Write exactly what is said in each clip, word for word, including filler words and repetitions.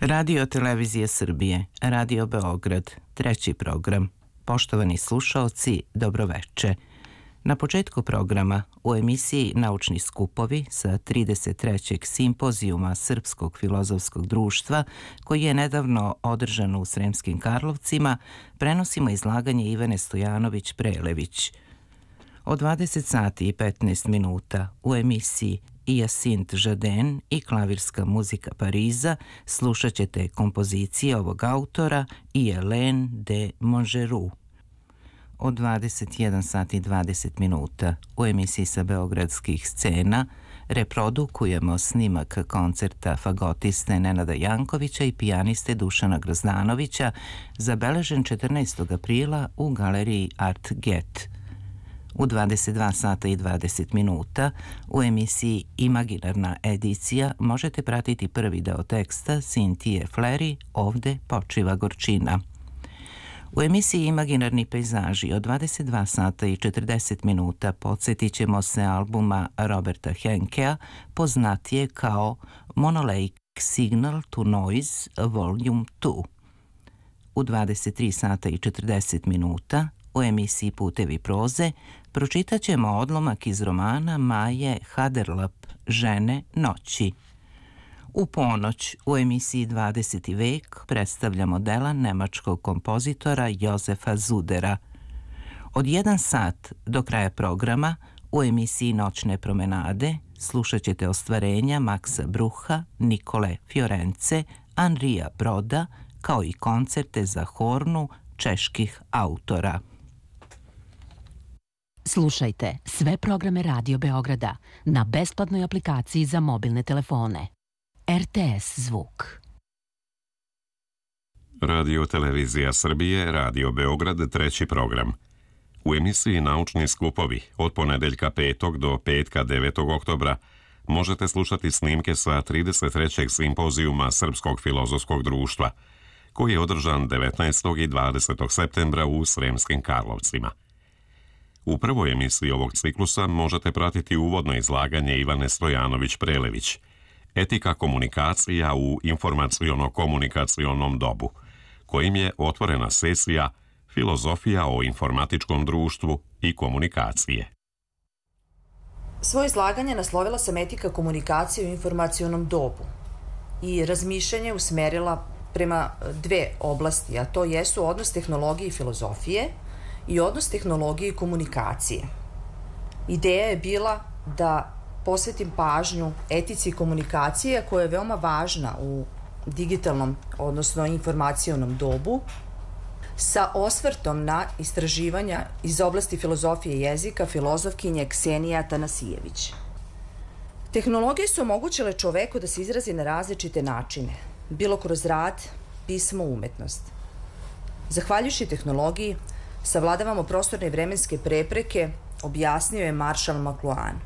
Radio Televizije Srbije, Radio Beograd, treći program. Poštovani slušaoci, dobroveče. Na početku programa u emisiji Naučni skupovi sa trideset trećeg simpozijuma Srpskog filozofskog društva, koji je nedavno održan u Sremskim Karlovcima, prenosimo izlaganje Ivane Stojanović-Prelević. Od dvadeset sati i petnaest minuta u emisiji Hyacinthe Jardin i klavirska muzika Pariza slušat ćete kompozicije ovog autora i Hélène de Montgeroux. Od dvadeset jedan sati i dvadeset minuta u emisiji sa beogradskih scena reprodukujemo snimak koncerta fagotiste Nenada Jankovića i pijaniste Dušana Grozdanovića, zabeležen četrnaestog aprila u galeriji Art Get. U dvadeset dva sata i dvadeset minuta u emisiji Imaginarna edicija možete pratiti prvi deo teksta Cynthie Fleury Ovde počiva gorčina. U emisiji Imaginarni pejzaži od dvadeset dva sata i četrdeset minuta podsjetit ćemo se albuma Roberta Henkea, poznatije kao Monolake Signal to Noise Volume dva. U dvadeset tri sata i četrdeset minuta u emisiji Putevi proze pročitat ćemo odlomak iz romana Maje Haderlap Žene noći. U ponoć u emisiji dvadeseti vek predstavljamo dela nemačkog kompozitora Josefa Zudera. Od jedan sat do kraja programa u emisiji Noćne promenade slušat ćete ostvarenja Maxa Brucha, Nikole Fiorence, Andrija Broda, kao i koncerte za hornu čeških autora. Slušajte sve programe Radio Beograda na besplatnoj aplikaciji za mobilne telefone. R T S zvuk. Radio Televizija Srbije, Radio Beograd, treći program. U emisiji Naučni skupovi od ponedeljka petog do petka devetog oktobra možete slušati snimke sa trideset trećeg simpozijuma Srpskog filozofskog društva, koji je održan devetnaestog i dvadesetog septembra u Sremskim Karlovcima. U prvoj emisiji ovog ciklusa možete pratiti uvodno izlaganje Ivane Stojanović-Prelević, Etika komunikacija u informaciono-komunikacionom dobu, kojim je otvorena sesija Filozofija o informatičkom društvu i komunikacije. Svoje izlaganje naslovila sam Etika komunikacije u informacionom dobu i razmišljanje usmerila prema dve oblasti, a to jesu odnos tehnologije i filozofije i odnos tehnologije i komunikacije. Ideja je bila da posvetim pažnju etici komunikacije, koja je veoma važna u digitalnom, odnosno informacionom dobu, sa osvrtom na istraživanja iz oblasti filozofije jezika filozofkinje Ksenije Atanasijević. Tehnologije su omogućile čoveku da se izrazi na različite načine, bilo kroz rad, pismo, umetnost. Zahvaljujući tehnologiji, savladavamo prostorne i vremenske prepreke, objasnio je Marshall McLuhan.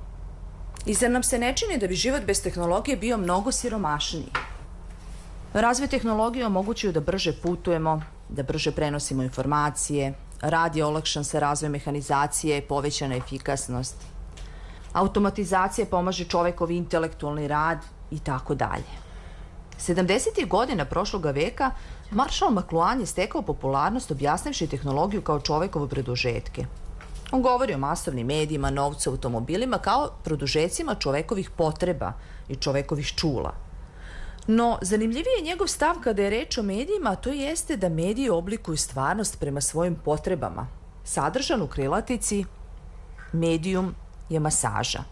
I zar nam se ne čini da bi život bez tehnologije bio mnogo siromašniji? Razvoj tehnologije omogućuju da brže putujemo, da brže prenosimo informacije, rad je olakšan sa razvojem mehanizacije, povećana efikasnost. Automatizacija pomaže čovekovi intelektualni rad i tako dalje. sedamdesetih godina prošloga veka Marshall McLuhan je stekao popularnost objasnivši tehnologiju kao čovekovo produžetke. On govori o masovnim medijima, novcu, automobilima kao produžecima čovekovih potreba i čovekovih čula. No, zanimljiviji je njegov stav kada je reč o medijima, a to jeste da mediji oblikuju stvarnost prema svojim potrebama. Sadržan u krilatici medium je masaža.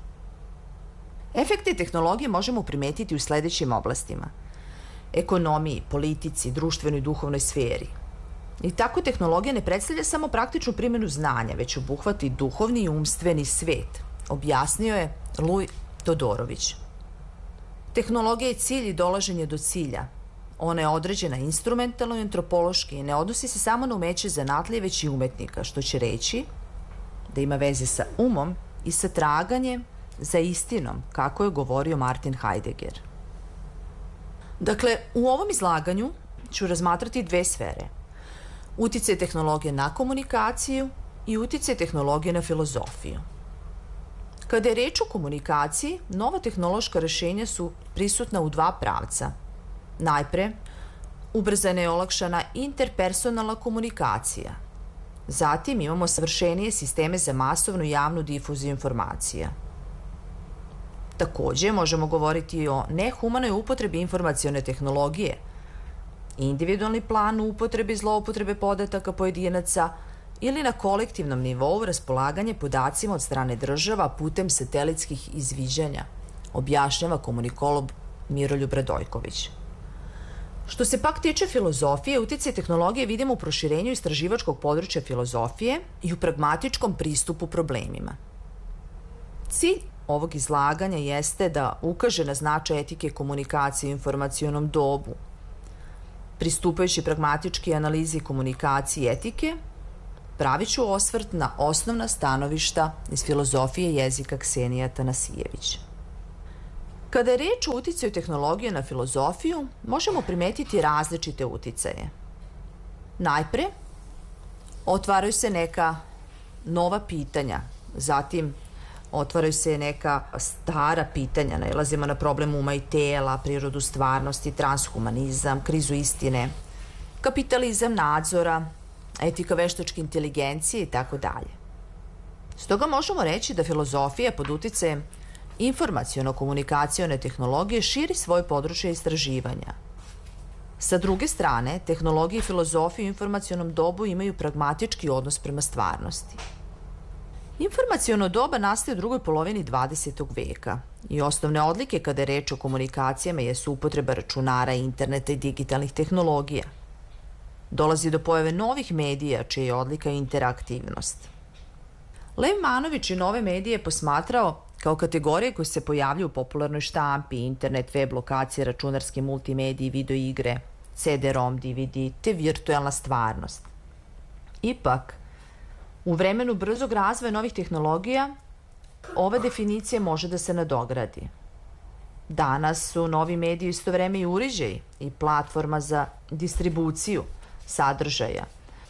Efekte tehnologije možemo primetiti u sledećim oblastima: ekonomiji, politici, društvenoj i duhovnoj sferi. I tako tehnologija ne predstavlja samo praktičnu primjenu znanja, već obuhvati i duhovni i umstveni svet, objasnio je Luj Todorović. Tehnologija je cilj i dolaženje do cilja. Ona je određena instrumentalno i antropološki i ne odnosi se samo na umeće zanatlije, već i umetnika, što će reći da ima veze sa umom i sa traganjem za istinom, kako je govorio Martin Heidegger. Dakle, u ovom izlaganju ću razmatrati dve sfere: uticaj tehnologije na komunikaciju i uticaj tehnologije na filozofiju. Kada je reč o komunikaciji, nova tehnološka rešenja su prisutna u dva pravca. Najpre, ubrzana je olakšana interpersonalna komunikacija. Zatim imamo savršenije sisteme za masovnu i javnu difuziju informacija. Takođe, možemo govoriti o nehumanoj upotrebi informacione tehnologije, individualni plan upotrebi i zloupotrebe podataka pojedinaca ili na kolektivnom nivou raspolaganje podacima od strane država putem satelitskih izviđanja, objašnjava komunikolog Miroljub Radojković. Što se pak tiče filozofije, uticaj tehnologije vidimo u proširenju istraživačkog područja filozofije i u pragmatičkom pristupu problemima. Cilj ovog izlaganja jeste da ukaže na značaj etike komunikacije u informacionom dobu. Pristupajući pragmatički analizi komunikacije i etike, pravit ću osvrt na osnovna stanovišta iz filozofije jezika Ksenije Atanasijević. Kada je reč o uticaju tehnologije na filozofiju, možemo primetiti različite uticaje. Najpre, otvaraju se neka nova pitanja, zatim otvaraju se neka stara pitanja, nailazimo na problem uma i tela, prirodu stvarnosti, transhumanizam, krizu istine, kapitalizam nadzora, etika veštačke inteligencije i tako dalje. Stoga možemo reći da filozofija pod uticajem informaciono-komunikacione tehnologije širi svoje područje istraživanja. Sa druge strane, tehnologije i filozofije u informacionom dobu imaju pragmatički odnos prema stvarnosti. Informaciono doba nastaje u drugoj polovini dvadesetog veka i osnovne odlike kada je reč o komunikacijama jesu upotreba računara, interneta i digitalnih tehnologija. Dolazi do pojave novih medija, čija je odlika interaktivnost. Lev Manović i nove medije je posmatrao kao kategorije koje se pojavljaju u popularnoj štampi, internet, web lokacije, računarske multimedije, video igre, ce de rom, de ve de, te virtualna stvarnost. Ipak, u vremenu brzog razvoja novih tehnologija, ova definicija može da se nadogradi. Danas su novi mediji isto vreme i uređaji i platforma za distribuciju sadržaja.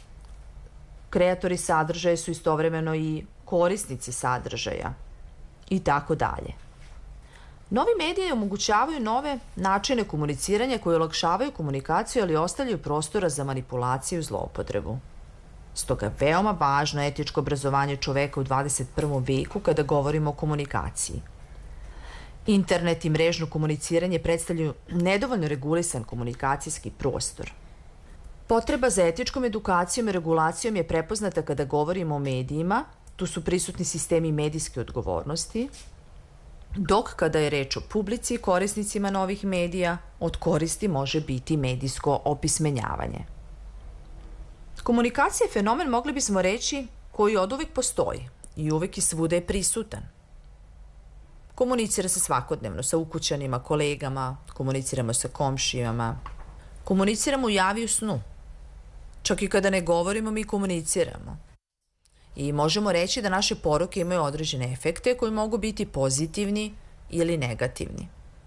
Kreatori sadržaja su istovremeno i korisnici sadržaja i tako dalje. Novi mediji omogućavaju nove načine komuniciranja koje olakšavaju komunikaciju, ali ostavljaju prostora za manipulaciju i zloupotrebu. Stoga veoma važno etičko obrazovanje čoveka u dvadeset prvom veku kada govorimo o komunikaciji. Internet i mrežno komuniciranje predstavljaju nedovoljno regulisan komunikacijski prostor. Potreba za etičkom edukacijom i regulacijom je prepoznata kada govorimo o medijima, tu su prisutni sistemi medijske odgovornosti, dok kada je reč o publici i korisnicima novih medija, od koristi može biti medijsko opismenjavanje. Komunikacija je fenomen, mogli bismo reći, koji oduvek postoji i uvek i svuda je prisutan. Komunicira se svakodnevno sa ukućanima, kolegama, komuniciramo sa komšijama, komuniciramo u javi i u snu. Čak i kada ne govorimo, mi komuniciramo. I možemo reći da naše poruke imaju određene efekte koji mogu biti pozitivni ili negativni.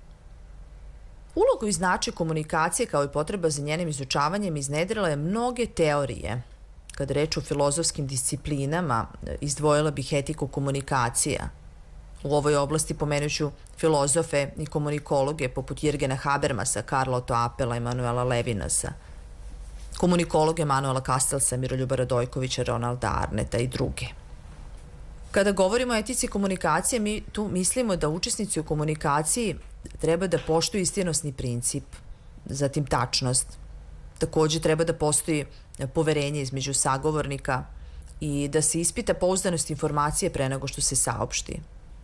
Ulogu i značaj komunikacije kao i potreba za njenim izučavanjem iznedrila je mnoge teorije. Kada reč o filozofskim disciplinama, izdvojila bih etiku komunikacija. U ovoj oblasti pomenuću filozofe i komunikologe poput Jirgena Habermasa, Karla Otto Appela i Manuela Levinasa, komunikologe Manuela Castellsa, Miroljuba Radojkovića, Ronalda Arneta i druge. Kada govorimo o etici komunikacije, mi tu mislimo da učesnici u komunikaciji treba da poštuju istinosni princip, zatim tačnost. Takođe treba da postoji poverenje između sagovornika i da se ispita pouzdanost informacije pre nego što se saopšti.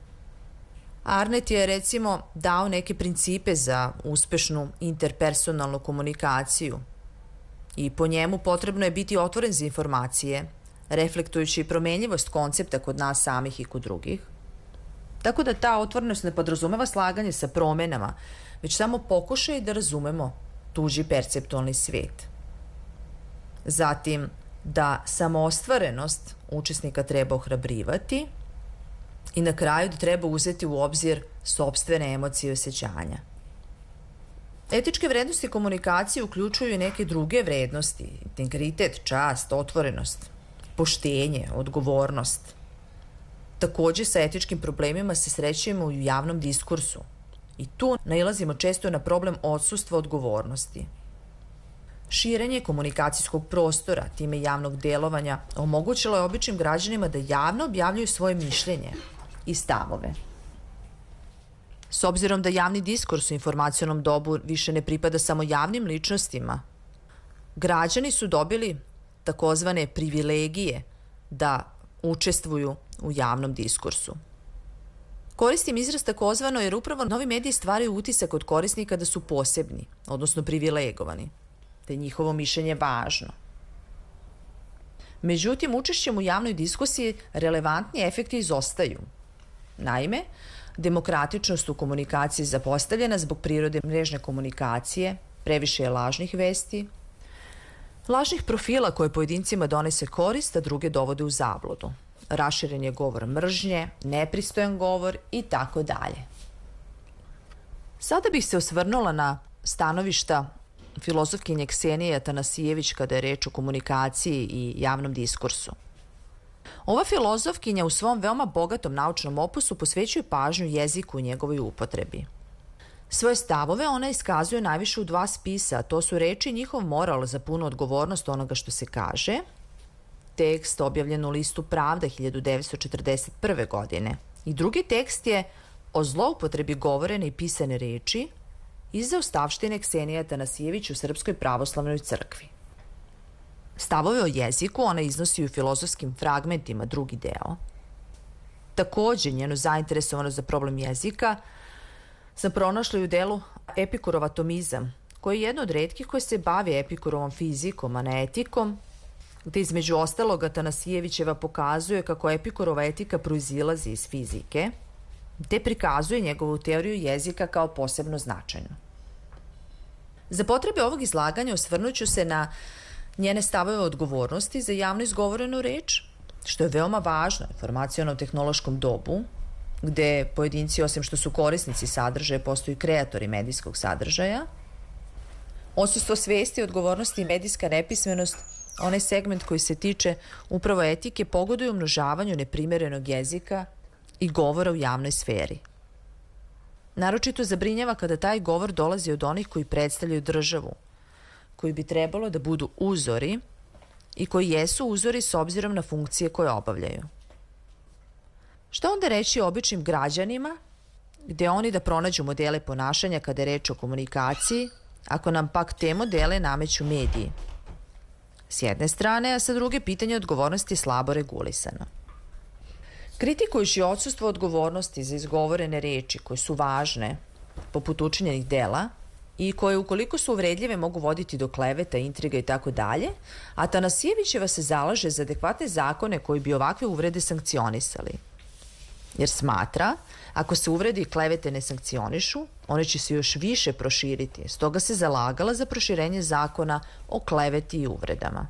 Arnet je recimo dao neke principe za uspešnu interpersonalnu komunikaciju i po njemu potrebno je biti otvoren za informacije, reflektujući promenljivost koncepta kod nas samih i kod drugih. Tako da ta otvorenost ne podrazumeva slaganje sa promenama, već samo pokušaj da razumemo tuđi perceptualni svet. Zatim, da samoostvarenost učesnika treba ohrabrivati i na kraju da treba uzeti u obzir sopstvene emocije i osjećanja. Etičke vrednosti komunikacije uključuju i neke druge vrednosti, integritet, čast, otvorenost, poštenje, odgovornost. Takođe, sa etičkim problemima se srećujemo u javnom diskursu, I tu nailazimo često na problem odsustva odgovornosti. Širenje komunikacijskog prostora, time javnog delovanja, omogućilo je običnim građanima da javno objavljuju svoje mišljenje i stavove. S obzirom da javni diskurs u informacionom dobu više ne pripada samo javnim ličnostima, građani su dobili takozvane privilegije da učestvuju u javnom diskursu. Koristim izraz takozvano jer upravo novi mediji stvaraju utisak kod korisnika da su posebni, odnosno privilegovani, da je njihovo mišljenje važno. Međutim, učešćem u javnoj diskusiji relevantni efekti izostaju. Naime, demokratičnost u komunikaciji je zapostavljena zbog prirode mrežne komunikacije, previše je lažnih vesti, lažnih profila koje pojedincima donese korist, a druge dovode u zabludu. Raširen je govor mržnje, nepristojan govor i tako dalje. Sada bih se osvrnula na stanovišta filozofkinje Ksenije Atanasijević kada je reč o komunikaciji i javnom diskursu. Ova filozofkinja u svom veoma bogatom naučnom opusu posvećuje pažnju jeziku i njegovoj upotrebi. Svoje stavove ona iskazuje najviše u dva spisa, a to su reči i njihov moral za punu odgovornost onoga što se kaže, tekst objavljen u listu Pravda hiljadu devetsto četrdeset prve. godine. I drugi tekst je o zloupotrebi govorene i pisane reči iz zaostavštine Ksenije Atanasijević u Srpskoj pravoslavnoj crkvi. Stavove o jeziku ona iznosi u filozofskim fragmentima, drugi deo. Takođe, njenu zainteresovanost za problem jezika sam pronašla u delu Epikurov atomizam, koji je jedno od retkih koje se bavi Epikurovom fizikom, a ne etikom, gde između ostalog Atanasijevićeva pokazuje kako Epikurova etika proizilazi iz fizike, te prikazuje njegovu teoriju jezika kao posebno značajnu. Za potrebe ovog izlaganja osvrnuću se na njene stavove odgovornosti za javno izgovorenu reč, što je veoma važno u informaciono-tehnološkom dobu, gde pojedinci, osim što su korisnici sadržaja, postaju kreatori medijskog sadržaja. Odsustvo svesti, odgovornosti i medijska nepismenost, onaj segment koji se tiče upravo etike, pogoduju umnožavanju neprimerenog jezika i govora u javnoj sferi. Naročito zabrinjava kada taj govor dolazi od onih koji predstavljaju državu, koji bi trebalo da budu uzori i koji jesu uzori s obzirom na funkcije koje obavljaju. Šta onda reći o običnim građanima, gde oni da pronađu modele ponašanja kada je reč o komunikaciji, ako nam pak te modele nameću mediji? S jedne strane, a sa druge pitanje odgovornosti je slabo regulisano. Kritikujući odsustvo odgovornosti za izgovorene reči koje su važne, poput učinjenih dela, i koje ukoliko su uvredljive mogu voditi do kleveta, intriga i tako dalje, Atanasijevićeva se zalaže za adekvatne zakone koji bi ovakve uvrede sankcionisali. Jer smatra, ako se uvrede i klevete ne sankcionišu, one će se još više proširiti, stoga se zalagala za proširenje zakona o kleveti i uvredama.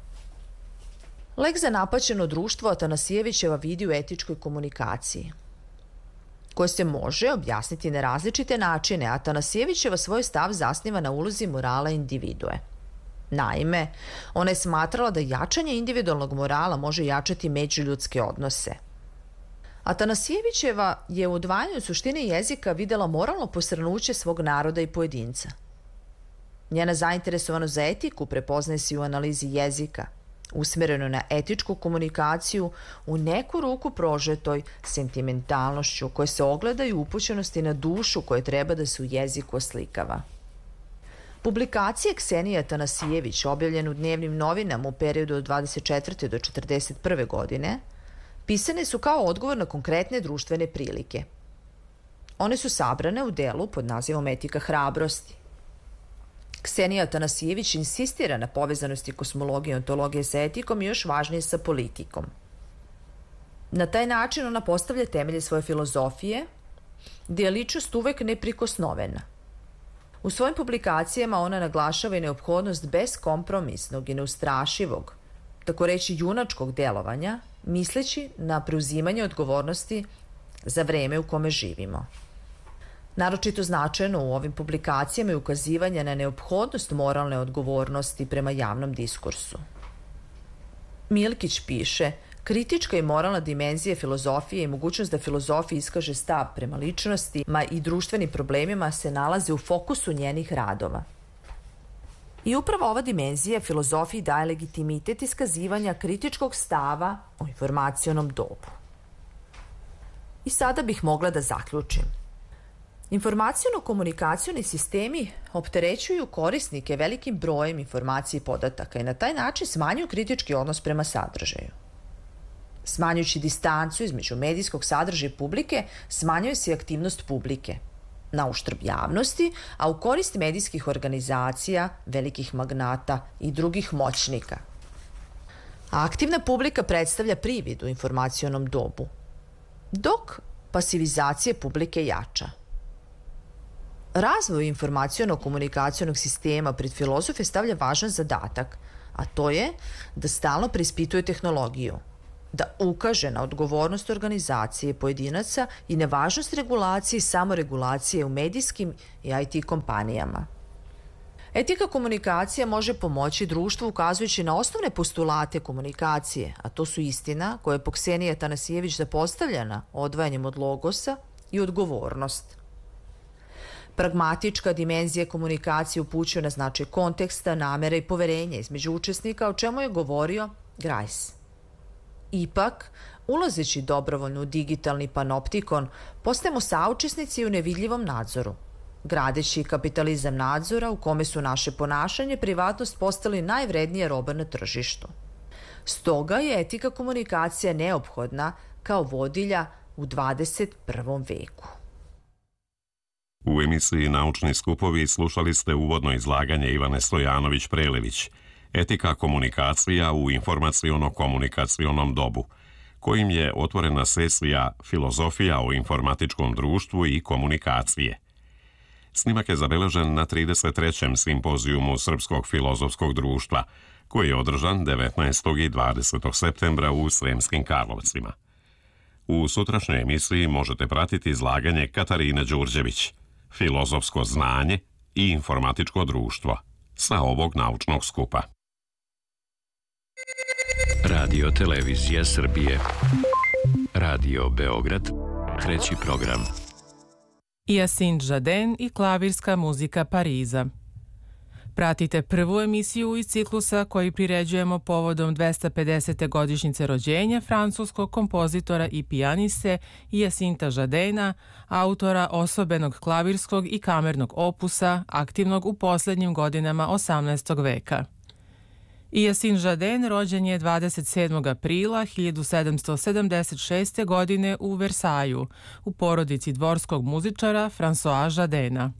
Lek za napaćeno društvo Atanasijevićeva vidi u etičkoj komunikaciji, koje se može objasniti na različite načine. Atanasijevićeva svoj stav zasniva na ulozi morala individue. Naime, ona je smatrala da jačanje individualnog morala može jačati međuljudske odnose. Atanasijevićeva je u odvajanju suštine jezika videla moralno posrnuće svog naroda i pojedinca. Njena zainteresovanost za etiku prepoznaje se u analizi jezika, usmereno na etičku komunikaciju u neku ruku prožetoj sentimentalnošću koje se ogleda i upućenosti na dušu koje treba da se u jeziku oslikava. Publikacije Ksenije Atanasijević, objavljene u dnevnim novinama u periodu od dvadeset četvrte do četrdeset prve. godine, pisane su kao odgovor na konkretne društvene prilike. One su sabrane u delu pod nazivom Etika hrabrosti. Ksenija Atanasijević insistira na povezanosti kosmologije i ontologije sa etikom i još važnije sa politikom. Na taj način ona postavlja temelje svoje filozofije, gdje je ličnost uvek neprikosnovena. U svojim publikacijama ona naglašava i neophodnost beskompromisnog i neustrašivog, tako reći junačkog delovanja, misleći na preuzimanje odgovornosti za vreme u kome živimo. Naročito značajno u ovim publikacijama je ukazivanje na neophodnost moralne odgovornosti prema javnom diskursu. Milkić piše, Kritička i moralna dimenzija filozofije i mogućnost da filozofija iskaže stav prema ličnostima i društvenim problemima se nalaze u fokusu njenih radova. I upravo ova dimenzija filozofiji daje legitimitet iskazivanja kritičkog stava o informacionom dobu. I sada bih mogla da zaključim. Informaciono-komunikacioni sistemi opterećuju korisnike velikim brojem informacija i podataka i na taj način smanjuju kritički odnos prema sadržaju. Smanjujući distancu između medijskog sadržaja i publike, smanjuje se aktivnost publike na uštrb javnosti, a u korist medijskih organizacija, velikih magnata i drugih moćnika. Aktivna publika predstavlja privid u informacionom dobu, dok pasivizacija publike jača. Razvoj informaciono-komunikacionog sistema pred filozofe stavlja važan zadatak, a to je da stalno preispituje tehnologiju, da ukaže na odgovornost organizacije pojedinaca i na važnost regulacije i samoregulacije u medijskim i I T kompanijama. Etika komunikacija može pomoći društvu ukazujući na osnovne postulate komunikacije, a to su istina koja je po Kseniji Atanasijević zapostavljena odvajanjem od logosa i odgovornost. Pragmatička dimenzija komunikacije upućuje na značaj konteksta, namera i poverenja između učesnika, o čemu je govorio Grice. Ipak, ulazeći dobrovoljno u digitalni panoptikon, postajemo saučesnici u nevidljivom nadzoru, gradeći kapitalizam nadzora u kome su naše ponašanje i privatnost postali najvrednija roba na tržištu. Stoga je etika komunikacija neophodna kao vodilja u dvadeset prvom veku. U emisiji Naučni skupovi slušali ste uvodno izlaganje Ivane Stojanović-Prelević, Etika komunikacija u informaciono-komunikacionom dobu, kojim je otvorena sesija Filozofija o informatičkom društvu i komunikacije. Snimak je zabeležen na trideset trećem simpozijumu Srpskog filozofskog društva, koji je održan devetnaestog i dvadesetog septembra u Sremskim Karlovcima. U sutrašnjoj emisiji možete pratiti izlaganje Katarine Đurđević, Filozofsko znanje i informatičko društvo, sa ovog naučnog skupa. Radio Televizija Srbije. Radio Beograd, treći program. Hyacinthe Jardin i klavirska muzika Pariza. Pratite prvu emisiju iz ciklusa koji priređujemo povodom dvesta pedesete godišnjice rođenja francuskog kompozitora i pijaniste Hyacintha Jardina, autora osobenog klavirskog i kamernog opusa, aktivnog u poslednjim godinama osamnaestog veka. Hyacinthe Jardin rođen je dvadeset sedmog aprila hiljadu sedamsto sedamdeset šeste. godine u Versaju, u porodici dvorskog muzičara François Jardina.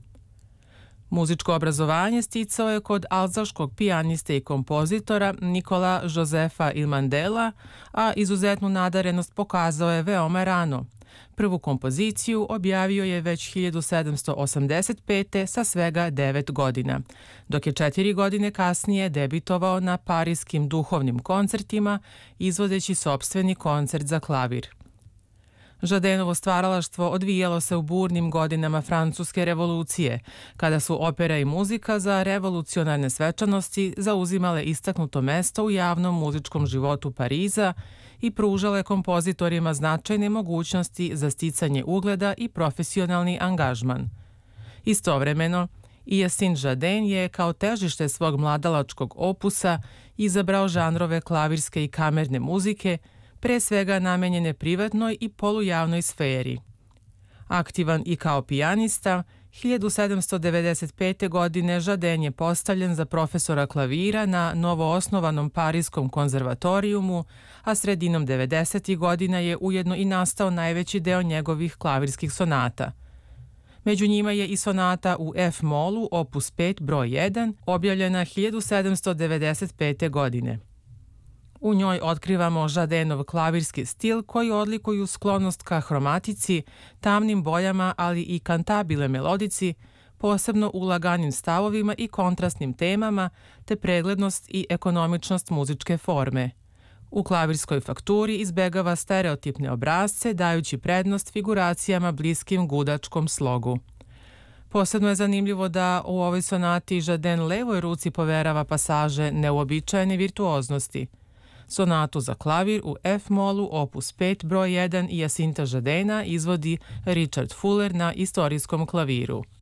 Muzičko obrazovanje sticao je kod alzaškog pijaniste i kompozitora Nikola Josefa Ilmandela, a izuzetnu nadarenost pokazao je veoma rano. Prvu kompoziciju objavio je već hiljadu sedamsto osamdeset pete. sa svega devet godina, dok je četiri godine kasnije debitovao na pariskim duhovnim koncertima, izvodeći sopstveni koncert za klavir. Jardinovo stvaralaštvo odvijalo se u burnim godinama Francuske revolucije, kada su opera i muzika za revolucionarne svečanosti zauzimale istaknuto mesto u javnom muzičkom životu Pariza i pružale kompozitorima značajne mogućnosti za sticanje ugleda i profesionalni angažman. Istovremeno, Hyacinthe Jardin je kao težište svog mladalačkog opusa izabrao žanrove klavirske i kamerne muzike, pre svega namenjene privatnoj i polujavnoj sferi. Aktivan i kao pijanista, hiljadu sedamsto devedeset pete. godine Jardin je postavljen za profesora klavira na novoosnovanom Pariskom konzervatorijumu, a sredinom devedesetih godina je ujedno i nastao najveći deo njegovih klavirskih sonata. Među njima je i sonata u F-molu opus pet broj jedan, objavljena hiljadu sedamsto devedeset pete. godine. U njoj otkrivamo Jardinov klavirski stil koji odlikuju sklonost ka hromatici, tamnim bojama, ali i kantabile melodici, posebno u laganim stavovima i kontrastnim temama, te preglednost i ekonomičnost muzičke forme. U klavirskoj fakturi izbegava stereotipne obrazce, dajući prednost figuracijama bliskim gudačkom slogu. Posebno je zanimljivo da u ovoj sonati Jardin levoj ruci poverava pasaže neuobičajene virtuoznosti. Sonatu za klavir u F-molu opus pet broj jedan Jacinta Jardina izvodi Richard Fuller na istorijskom klaviru.